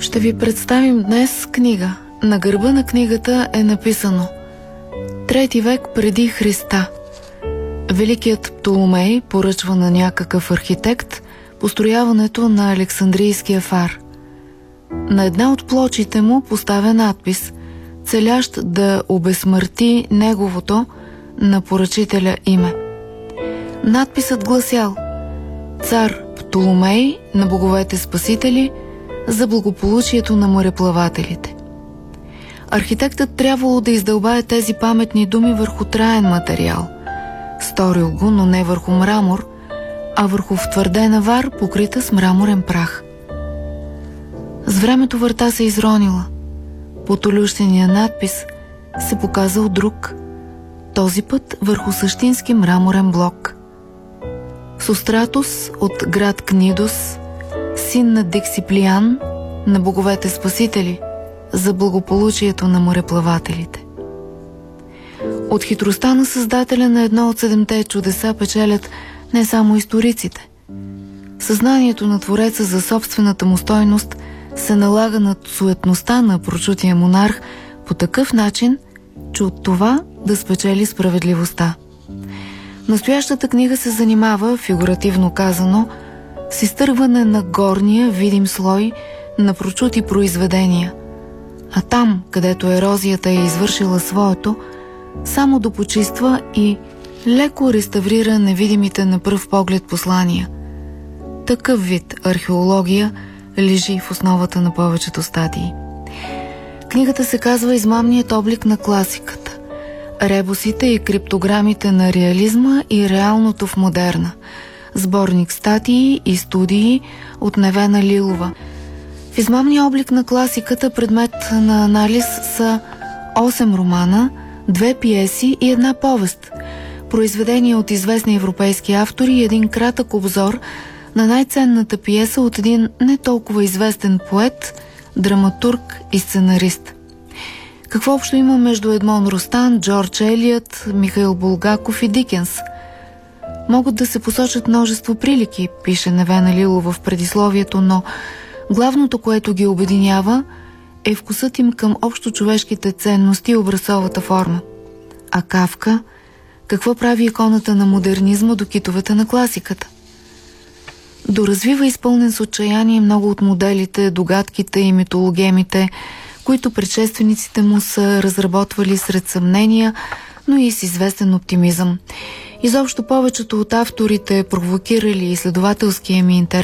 Ще ви представим днес книга. На гърба на книгата е написано: 3 век преди Христа. Великият Птоломей поръчва на някакъв архитект построяването на Александрийския фар. На една от плочите му поставя надпис, целящ да обезсмърти неговото, на поръчителя, име. Надписът гласял: цар Птоломей на боговете спасители, за благополучието на мореплавателите. Архитектът трябвало да издълбае тези паметни думи върху траен материал. Сторил го, но не върху мрамор, а върху втвърдена вар, покрита с мраморен прах. С времето върта се изронила. Под олющения надпис се показал друг, този път върху същински мраморен блок. Состратус от град Книдос, син на Дексиплиян, на боговете спасители, за благополучието на мореплавателите. От хитростта на създателя на едно от 7-те чудеса печелят не само историците. Съзнанието на Твореца за собствената му стойност се налага над суетността на прочутия монарх по такъв начин, че от това да спечели справедливостта. Настоящата книга се занимава, фигуративно казано, с изтъргване на горния видим слой на прочути произведения, а там, където ерозията е извършила своето, само допочиства и леко реставрира невидимите на пръв поглед послания. Такъв вид археология лежи в основата на повечето статии. Книгата се казва "Измамният облик на класиката", ребусите и криптограмите на реализма и реалното в модерна. Сборник статии и студии от Невена Лилова. В "Измамния облик на класиката" предмет на анализ са 8 романа, 2 пиеси и една повест, произведения от известни европейски автори и един кратък обзор на най-ценната пиеса от един не толкова известен поет, драматург и сценарист. Какво общо има между Едмон Ростан, Джордж Елиот, Михаил Булгаков и Дикенс? Могат да се посочат множество прилики, пише Невена Лилова в предисловието, но главното, което ги обединява, е вкусът им към общочовешките ценности и образцовата форма. А Кафка, какво прави иконата на модернизма до китовете на класиката? Доразвива изпълнен с отчаяние много от моделите, догадките и митологемите, които предшествениците му са разработвали сред съмнения, но и с известен оптимизъм. Изобщо повечето от авторите, провокирали изследователския ми интерес,